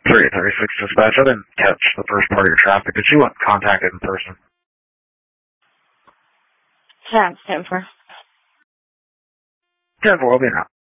336 dispatch. I didn't catch the first part of your traffic. Did you want contacted in person? 10 for. 10-4, I'll be now.